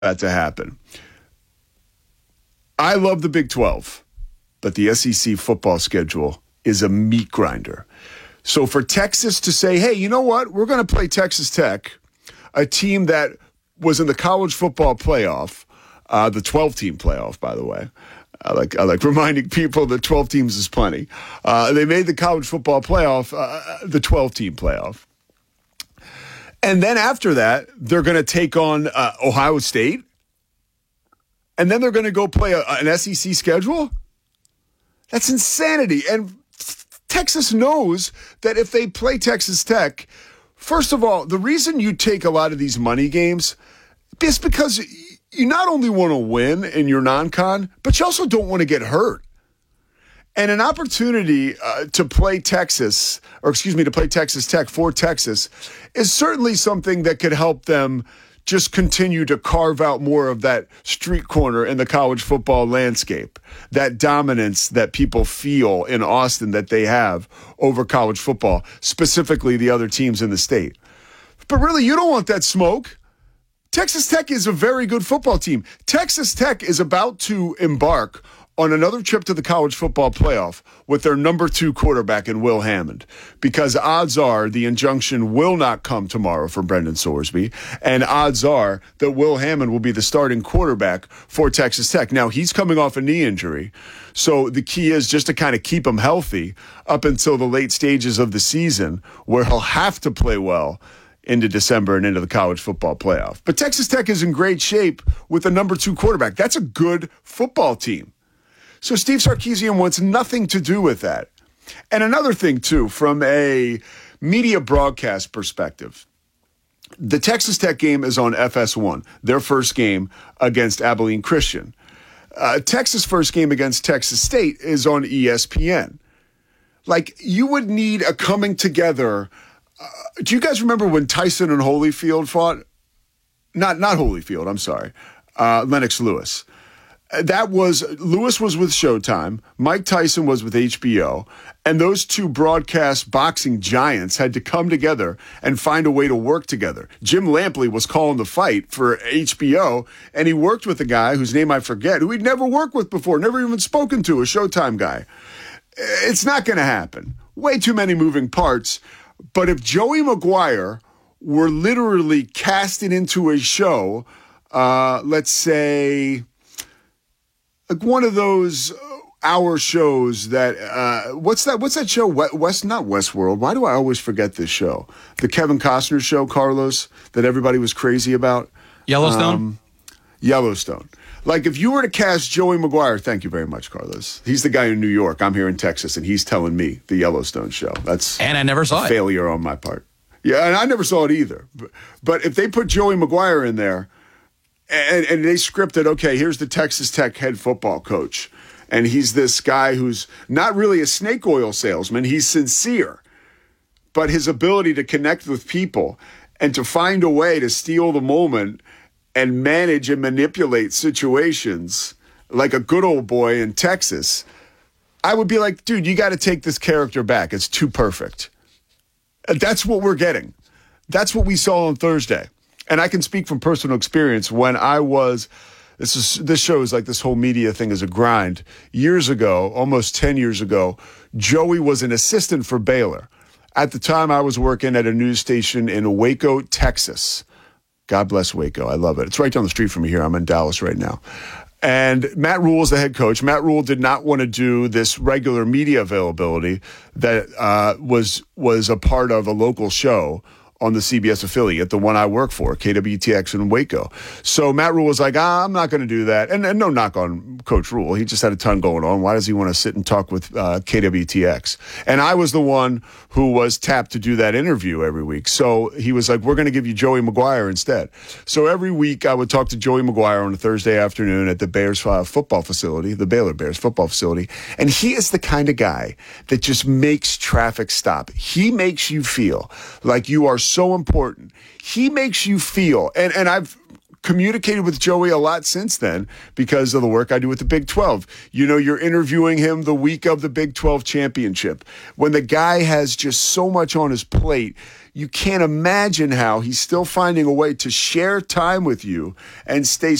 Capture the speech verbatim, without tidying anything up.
that to happen. I love the Big twelve, but the S E C football schedule is a meat grinder. So for Texas to say, hey, you know what? We're going to play Texas Tech, a team that was in the college football playoff, uh, the twelve-team playoff, by the way. I like I like reminding people that twelve teams is plenty. Uh, they made the college football playoff, uh, the twelve-team playoff. And then after that, they're going to take on uh, Ohio State. And then they're going to go play a, an S E C schedule? That's insanity. And Texas knows that if they play Texas Tech, first of all, the reason you take a lot of these money games is because you not only want to win in your non-con, but you also don't want to get hurt. And an opportunity uh, to play Texas, or excuse me, to play Texas Tech for Texas is certainly something that could help them just continue to carve out more of that street corner in the college football landscape, that dominance that people feel in Austin that they have over college football, specifically the other teams in the state. But really, you don't want that smoke. Texas Tech is a very good football team. Texas Tech is about to embark on another trip to the college football playoff with their number two quarterback in Will Hammond, because odds are the injunction will not come tomorrow from Brendan Sorsby, and odds are that Will Hammond will be the starting quarterback for Texas Tech. Now, he's coming off a knee injury, so the key is just to kind of keep him healthy up until the late stages of the season, where he'll have to play well into December and into the college football playoff. But Texas Tech is in great shape with the number two quarterback. That's a good football team. So Steve Sarkisian wants nothing to do with that. And another thing, too, from a media broadcast perspective, the Texas Tech game is on F S one, their first game against Abilene Christian. Uh, Texas' first game against Texas State is on E S P N. Like, you would need a coming together. Uh, do you guys remember when Tyson and Holyfield fought? Not, not Holyfield, I'm sorry. Uh, Lennox Lewis. That was, Lewis was with Showtime, Mike Tyson was with H B O, and those two broadcast boxing giants had to come together and find a way to work together. Jim Lampley was calling the fight for H B O, and he worked with a guy whose name I forget, who he'd never worked with before, never even spoken to, a Showtime guy. It's not going to happen. Way too many moving parts. But if Joey Maguire were literally casted into a show, uh, let's say, like one of those hour shows that, uh, what's that, what's that show? West, not Westworld. Why do I always forget this show? The Kevin Costner show, Carlos, that everybody was crazy about. Yellowstone? Um, Yellowstone. Like if you were to cast Joey Maguire, thank you very much, Carlos. He's the guy in New York. I'm here in Texas, and he's telling me the Yellowstone show. That's and I never saw a it. Failure on my part. Yeah, and I never saw it either. But, but if they put Joey Maguire in there, And, and they scripted, okay, here's the Texas Tech head football coach. And he's this guy who's not really a snake oil salesman. He's sincere. But his ability to connect with people and to find a way to steal the moment and manage and manipulate situations like a good old boy in Texas, I would be like, dude, you got to take this character back. It's too perfect. And that's what we're getting. That's what we saw on Thursday. And I can speak from personal experience. When I was, this is this shows like this whole media thing is a grind. Years ago, almost ten years ago, Joey was an assistant for Baylor. At the time, I was working at a news station in Waco, Texas. God bless Waco. I love it. It's right down the street from me here. I'm in Dallas right now. And Matt Rule is the head coach. Matt Rule did not want to do this regular media availability that uh, was was a part of a local show on the C B S affiliate, the one I work for, K W T X in Waco. So Matt Rule was like, ah, I'm not going to do that. And, and no knock on Coach Rule. He just had a ton going on. Why does he want to sit and talk with uh, K W T X? And I was the one who was tapped to do that interview every week. So he was like, we're going to give you Joey Maguire instead. So every week I would talk to Joey Maguire on a Thursday afternoon at the Bears uh, football facility, the Baylor Bears football facility. And he is the kind of guy that just makes traffic stop. He makes you feel like you are so important. He makes you feel, and, and I've communicated with Joey a lot since then because of the work I do with the Big twelve. You know, you're interviewing him the week of the Big twelve championship. When the guy has just so much on his plate, you can't imagine how he's still finding a way to share time with you and stay